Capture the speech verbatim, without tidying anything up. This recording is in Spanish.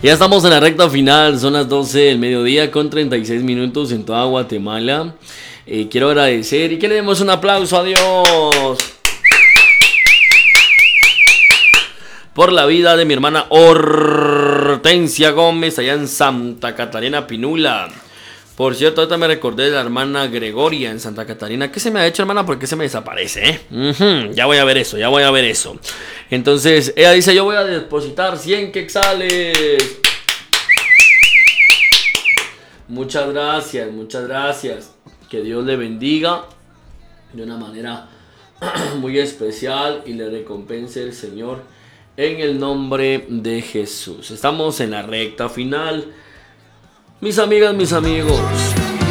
Ya estamos en la recta final, son las doce del mediodía con treinta y seis minutos en toda Guatemala. Eh, quiero agradecer y que le demos un aplauso a Dios por la vida de mi hermana Hortensia Gómez allá en Santa Catarina Pinula. Por cierto, ahorita me recordé de la hermana Gregoria en Santa Catarina. ¿Qué se me ha hecho, hermana? ¿Por qué se me desaparece? Eh? Uh-huh. Ya voy a ver eso, ya voy a ver eso. Entonces, ella dice, yo voy a depositar cien quetzales. Muchas gracias, muchas gracias. Que Dios le bendiga de una manera muy especial y le recompense el Señor en el nombre de Jesús. Estamos en la recta final. Mis amigas, mis amigos,